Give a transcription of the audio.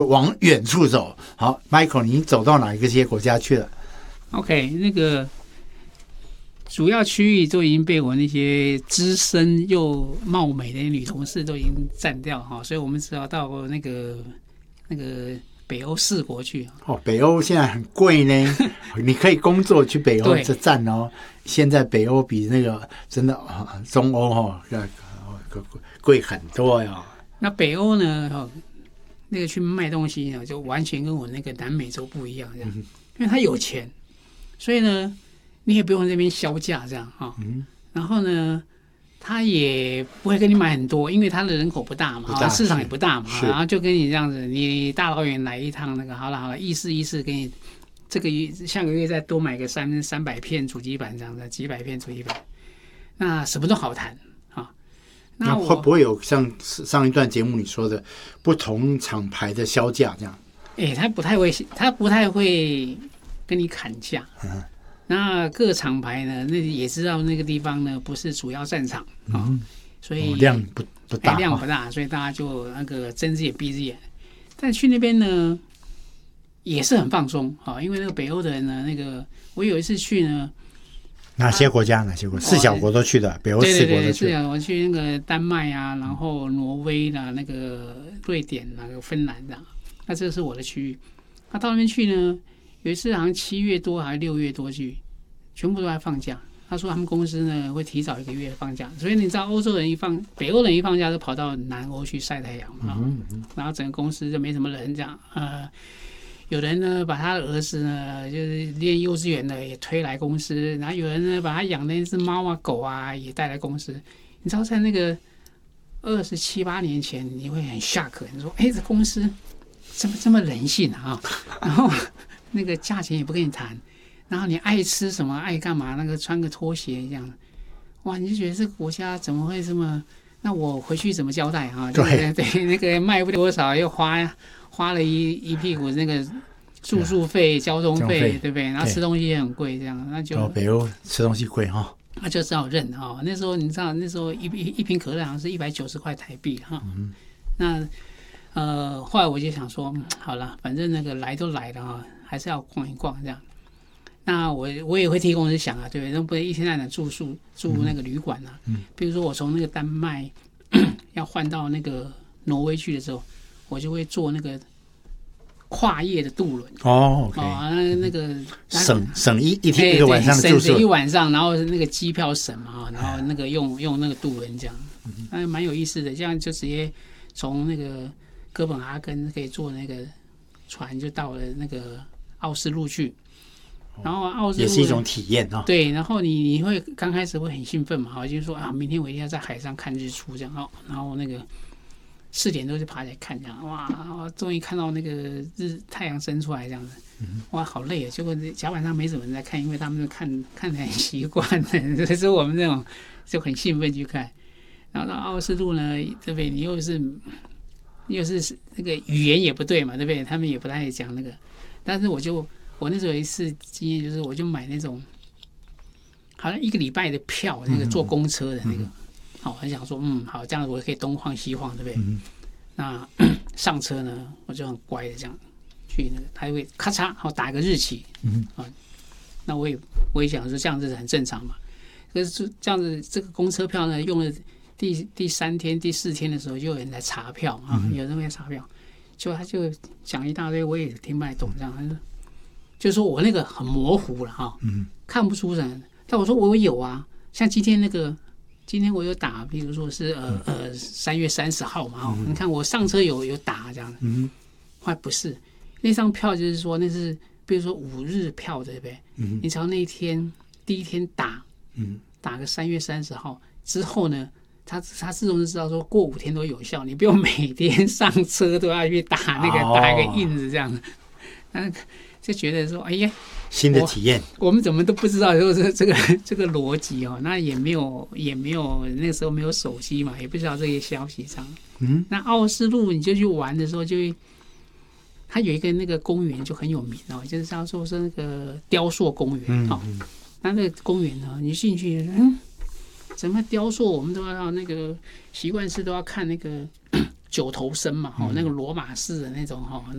往远处走。好 ，Michael， 你走到哪一些国家去了 ？OK， 那个主要区域都已经被我那些资深又貌美的女同事都已经占掉哈，所以我们只要到那个北欧4国去。 北欧现在很贵呢，你可以工作去北欧这站哦。现在北欧比那个真的中欧贵很多呀。 那北欧呢？那个去卖东西呢，就完全跟我那个南美洲不一样，这样，因为他有钱，所以呢，你也不用在那边销价这样哈。然后呢，他也不会跟你买很多，因为他的人口不大嘛，市场也不大嘛，然后就跟你这样子，你大老远来一趟那个，好了，意思给你这个下个月再多买个300片主机板这样子，几百片主机板，那什么都好谈。 那会不会有像上一段节目你说的不同厂牌的销价这样？ 他不太会跟你砍价。那各厂牌呢，那也知道那个地方呢不是主要战场所以量不大， 量不大，所以大家就那个睁只眼闭只眼。但去那边呢也是很放松因为那个北欧的人呢，那个我有一次去呢。 哪些国家？4小国都去的，北欧4国都去。 对，我去那个丹麦啊，然后挪威啦，那个瑞典、那个芬兰的，那这是我的区域。那到那边去呢，有一次好像7月多还是6月多去，全部都在放假。他说他们公司呢会提早1个月放假，所以你知道北欧人一放假都跑到南欧去晒太阳嘛，然后整个公司就没什么人这样有人呢把他的儿子呢就是念幼稚园的也推来公司，然后有人呢把他养的一只猫啊狗啊也带来公司。你知道在那个27、8年前，你会很 shock， 你说这公司这么人性然后那个价钱也不跟你谈，然后你爱吃什么爱干嘛，那个穿个拖鞋这样，哇，你就觉得这个国家怎么会这么？那我回去怎么交代对，那个卖不多少又花了一屁股那个住宿费、交通费，对不对？然后吃东西也很贵，这样那就北欧吃东西贵那就只好认那时候你知道，那时候一瓶可乐好像是190块台币那后来我就想说，好了，反正那个来都来了还是要逛一逛这样。那我也会替公司想对不对？那不能一天到晚住那个旅馆比如说我从那个丹麦要换到那个挪威去的时候。我就会坐那个跨夜的渡轮那个省一天一个晚上的住宿， 省一晚上，然后那个机票省嘛然后那个用那个渡轮这样，蛮有意思的。这样就直接从那个哥本哈根可以坐那个船就到了那个奥斯陆去，然后奥斯陆也是一种体验对，然后你会刚开始会很兴奋嘛就是说明天我一定要在海上看日出这样然后那个。4点多就爬起来看这样，哇！终于看到那个太阳升出来这样子，哇，好累啊！结果甲板上没什么人在看，因为他们都看得很习惯了，所以我们这种就很兴奋去看。然后到奥斯陆呢，对不对？你又是那个语言也不对嘛，对不对？他们也不太讲那个。但是我那时候有一次经验，就是我就买那种好像1个礼拜的票，那个坐公车的那个。我很想说，好，这样子我可以东晃西晃，对不对？那上车呢，我就很乖的这样去那个，他会咔嚓，打个日期，那我也想说这样子是很正常嘛。可是这样子，这个公车票呢，用了第3天、第4天的时候，就有人来查票有人会查票，就他就讲一大堆，我也听不太懂，这样就是说我那个很模糊了看不出人。但我说我有像今天我有打，比如说是3月30号嘛你看我上车有打这样后来不是那张票，就是说那是比如说5日票，对不对？你只要那一天第一天打个3月30号之后呢，他自动就知道说过5天都有效，你不用每天上车都要去打打一个印子这样子，就觉得说哎呀。 新的体验， 我们怎么都不知道就是这个逻辑那也没有那个时候没有手机嘛，也不知道这些消息上。那奥斯陆你就去玩的时候，它有一个那个公园就很有名就是叫做是那个雕塑公园那个公园呢，你进去怎么雕塑，我们都要那个习惯是都要看那个9头身嘛那个罗马式的那种